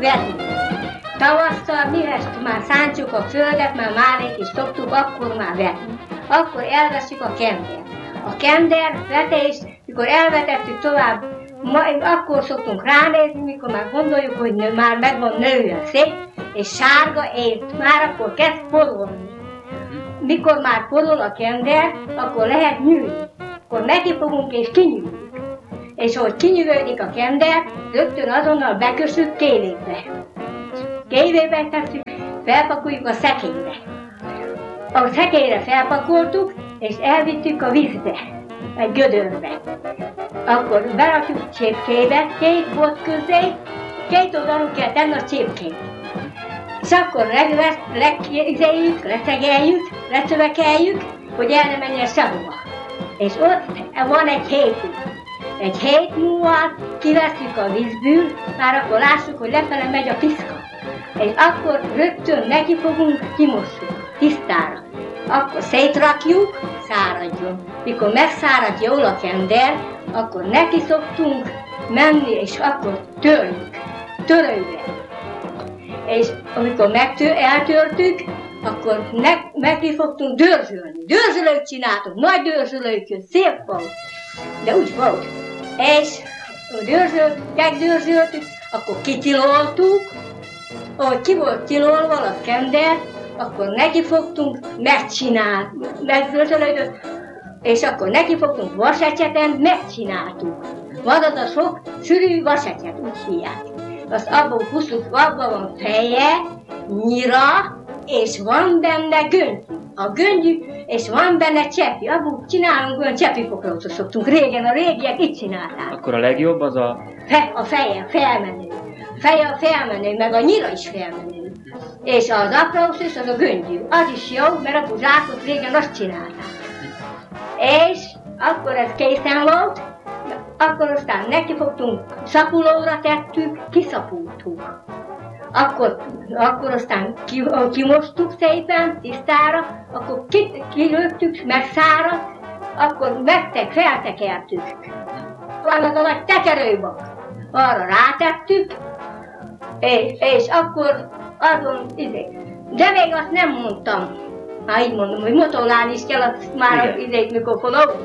vetni. Tavasszal, mihest már szántjuk a földet, már málét is szoktuk, akkor már vetni. Akkor elveszük a kendert. A kender vetés, mikor elvetettük tovább, akkor szoktunk ránézni, mikor már gondoljuk, hogy már meg van nőve szép, és sárga ért, már akkor kezd porolni. Mikor már porol a kender, akkor lehet nyűlni. Akkor megifogunk és kinyűljük. És ahogy kinyűvődik a kender, rögtön azonnal bekössük kélébe. Kélébe tesszük, felpakoljuk a szekényre. A szekényre felpakoltuk, és elvittük a vízbe, egy gödörbe. Akkor berakjuk csépkébe, 2 bot közé, 2 oldalon kell tenni a csépkét. És akkor leszegeljük, lecövekeljük, hogy el ne menjen sehova. És ott van egy hétünk. Egy hét múlva kivesszük a vízből, már akkor lássuk, hogy lefele megy a piszka. És akkor rögtön neki fogunk, kimossuk, tisztára. Akkor szétrakjuk, száradjon. Mikor megszárad jól a kender, akkor neki szoktunk menni, és akkor törjük, törőbe. És amikor eltörtük, akkor neki fogtunk dörzsölni. Dörzsölőt csináltunk, nagy dörzsölőt, szép volt. De úgy volt. És megdörzsöltük, akkor kitiloltuk, ahogy ki volt tilolva a kender, akkor neki fogtunk megcsinálni, megdörzsölődött, és akkor neki fogtunk vasecseten, megcsináltuk. Van az a sok sűrű vasecset, úgy hívják. Azt abban abban van feje, nyira, és van benne göngyű. A göngyű, és van benne csepi. Abban csinálunk olyan csepipokrócot szoktunk. Régen a régiek itt csinálták. Akkor a legjobb az a... A feje, felmenő. A feje a felmenő, meg a nyira is felmenő. És az aprócos, az a göngyű. Az is jó, mert a zsákot régen azt csinálták. És akkor ez készen volt, akkor aztán neki fogtunk, szapulóra tettük, kiszapultuk. Akkor aztán kimostuk szépen, tisztára, akkor kilöktük, megszáradt, akkor feltekertük. Van az a nagy tekerőbak, arra rátettük, és akkor azon de még azt nem mondtam, így mondom, hogy motolálni is kell már az mikrofonok.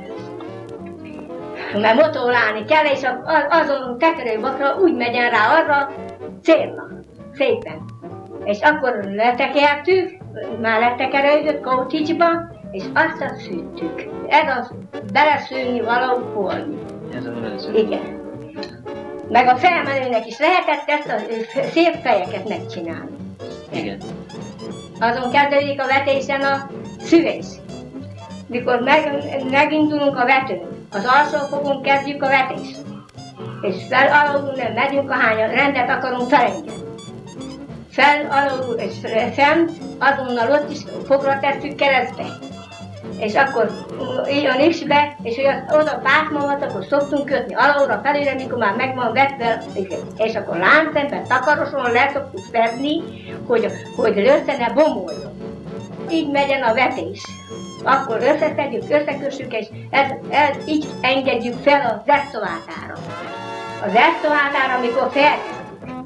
Mert motolálni kell, és azon a tekerőbakra úgy megyen rá arra célnak, szépen. És akkor letekertük, már letekerődött kóticsba, és azt szűttük. Ez az beleszűrni való formi. Ez az beleszűrni. Igen. Meg a felmenőnek is lehetett ezt a szép fejeket megcsinálni. Igen. Azon kezdődik a vetésen a szüvés. Mikor megindulunk a vetőn, az alsó fogon kezdjük a vetést. És fel alul nem megyünk, ahányan rendet akarunk felengedni. Fel alul és fent, azonnal ott is fogra tesszük keresztbe. És akkor jön is be, és oda pásmalat, akkor szoktunk kötni alulra, felére, mikor már meg van vetve, és akkor láncszemben, takaroson le szoktuk szedni, hogy össze ne bomoljon. Így megyen a vetés. Akkor összeszedjük, összekössük, és így engedjük fel az esztovátára. Az esztovátára, amikor felkezdjük,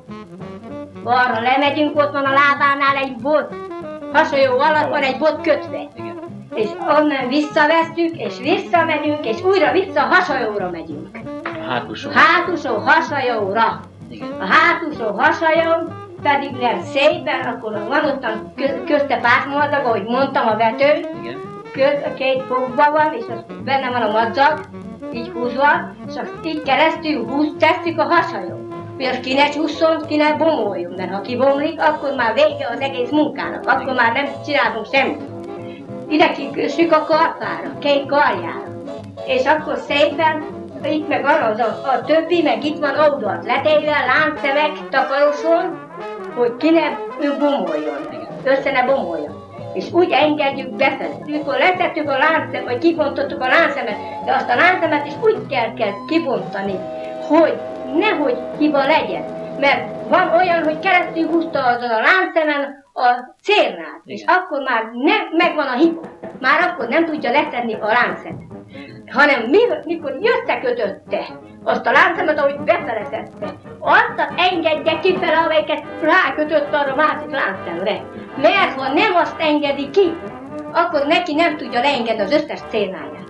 arra lemegyünk, ott van a lábánál egy bot, hasonló alatt van egy bot kötve. És onnan visszavesztjük, és visszamegyünk, és újra vissza hasajóra megyünk. Hátusó hasajóra. A hátusó hasajón pedig nem szépen, akkor van ottan közte pásmoldag, ahogy mondtam, a vető. Két fogba van, és az benne van a madzag, így húzva, és azt így keresztül tesszük a hasajón. Hogy az ki ne csusszon, ki ne bomoljon, mert ha kibomlik, akkor már vége az egész munkának, akkor már nem csinálunk semmit. Ide kikössük a karfára, 2 karjára, és akkor szépen, itt meg arra a többi, meg itt van oldalt letéve, láncszemek takaroson, hogy ki ne bomoljon, össze ne bomoljon. És úgy engedjük befele. Mikor letettük a láncszemet, vagy kibontottuk a láncszemet, de azt a láncszemet is úgy kell kibontani, hogy nehogy hiba legyen. Mert van olyan, hogy keresztül húzta azon a láncszemen a cérnát, és akkor már megvan a hiba. Már akkor nem tudja leszedni a láncszemet. Hanem mikor összekötötte azt a láncemet, ahogy befele tette, azt engedje kifele, amelyiket rákötött arra másik láncszemre. Mert ha nem azt engedi ki, akkor neki nem tudja leengedni az összes cénáját.